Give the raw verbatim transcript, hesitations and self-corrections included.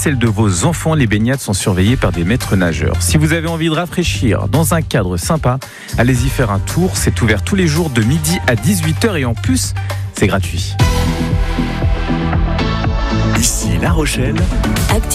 celle de vos enfants. Les baignades sont surveillées par des maîtres nageurs. Si vous avez envie de rafraîchir dans un cadre sympa, allez-y faire un tour. C'est ouvert tous les jours de midi à dix-huit heures et en plus, c'est gratuit. Ici La Rochelle.